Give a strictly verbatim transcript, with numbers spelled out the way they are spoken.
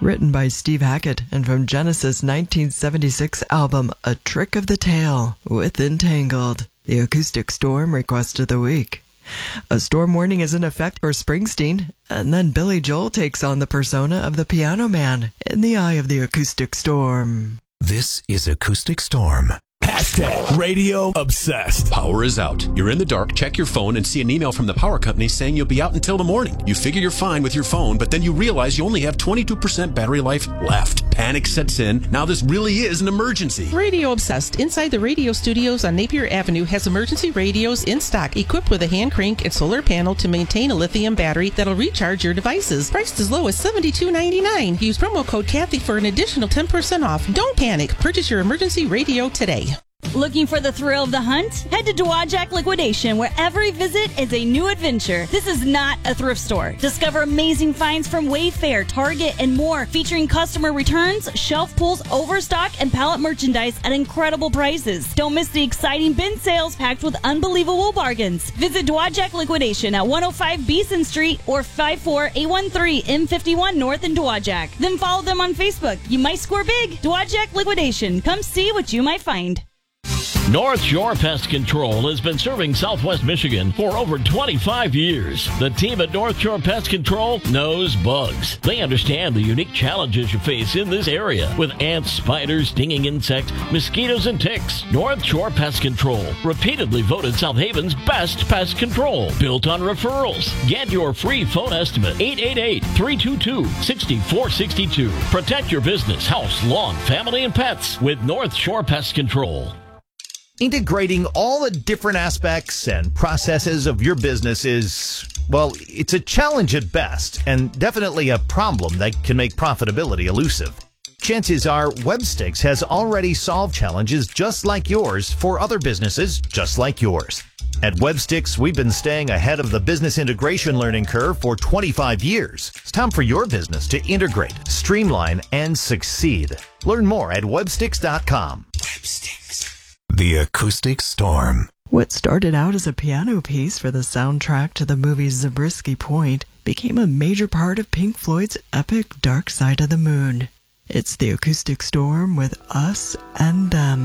Written by Steve Hackett and from Genesis' nineteen seventy-six album A Trick of the Tail with Entangled, the acoustic storm request of the week. A storm warning is in effect for Springsteen, and then Billy Joel takes on the persona of the Piano Man in the eye of the acoustic storm. This is Acoustic Storm. Hashtag Radio Obsessed. Power is out. You're in the dark, check your phone, and see an email from the power company saying you'll be out until the morning. You figure you're fine with your phone, but then you realize you only have twenty-two percent battery life left. Panic sets in. Now this really is an emergency. Radio Obsessed, inside the radio studios on Napier Avenue, has emergency radios in stock, equipped with a hand crank and solar panel to maintain a lithium battery that'll recharge your devices. Priced as low as seventy-two ninety-nine. Use promo code Kathy for an additional ten percent off. Don't panic. Purchase your emergency radio today. Looking for the thrill of the hunt? Head to Dowagiac Liquidation, where every visit is a new adventure. This is not a thrift store. Discover amazing finds from Wayfair, Target, and more, featuring customer returns, shelf pulls, overstock, and pallet merchandise at incredible prices. Don't miss the exciting bin sales packed with unbelievable bargains. Visit Dowagiac Liquidation at one oh five Beeson Street or five four eight one three M fifty-one North in Dowagiac. Then follow them on Facebook. You might score big. Dowagiac Liquidation. Come see what you might find. North Shore Pest Control has been serving Southwest Michigan for over twenty-five years. The team at North Shore Pest Control knows bugs. They understand the unique challenges you face in this area with ants, spiders, stinging insects, mosquitoes, and ticks. North Shore Pest Control, repeatedly voted South Haven's best pest control, built on referrals. Get your free phone estimate, eight eight eight, three two two, six four six two. Protect your business, house, lawn, family, and pets with North Shore Pest Control. Integrating all the different aspects and processes of your business is, well, it's a challenge at best, and definitely a problem that can make profitability elusive. Chances are Webstix has already solved challenges just like yours for other businesses just like yours. At Webstix, we've been staying ahead of the business integration learning curve for twenty-five years. It's time for your business to integrate, streamline, and succeed. Learn more at webstix dot com. Webstix. The Acoustic Storm. What started out as a piano piece for the soundtrack to the movie Zabriskie Point became a major part of Pink Floyd's epic Dark Side of the Moon. It's the Acoustic Storm with Us and Them.